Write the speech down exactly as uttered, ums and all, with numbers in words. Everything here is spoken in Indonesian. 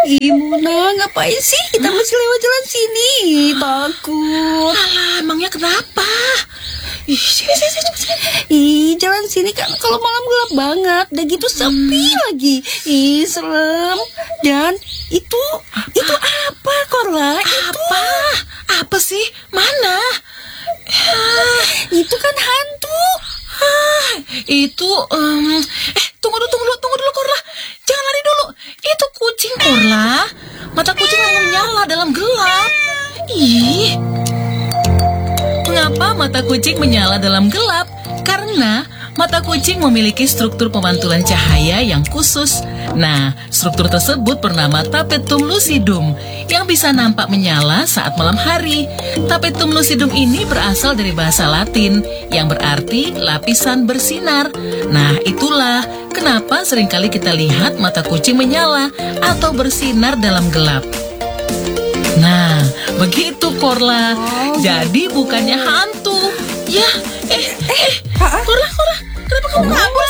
Ih, Muna, ngapain sih kita masih lewat jalan sini? Takut. Alah, emangnya kenapa? Ih, sini, sini, sini, sini. Ih, jalan sini kan kalau malam gelap banget. Dan gitu sepi Hmm. lagi. Ih, serem. Dan itu, itu apa, Korla? Apa? Apa sih? Mana? Itu kan hantu. Ah, itu, em, eh, tunggu dulu, tunggu dulu, tunggu dulu, Korla. Jangan lari dulu. Itu kucing, Korla. Mata kucing yang menyala dalam gelap. Ih. Mengapa mata kucing menyala dalam gelap? Karena mata kucing memiliki struktur pemantulan cahaya yang khusus. Nah, struktur tersebut bernama tapetum lucidum yang bisa nampak menyala saat malam hari. Tapetum lucidum ini berasal dari bahasa Latin yang berarti lapisan bersinar. Nah, itulah kenapa seringkali kita lihat mata kucing menyala atau bersinar dalam gelap. Nah, begitu, Korla. Jadi bukannya hantu. Ya, eh, eh, Korla, Korla, kenapa kamu ngambek?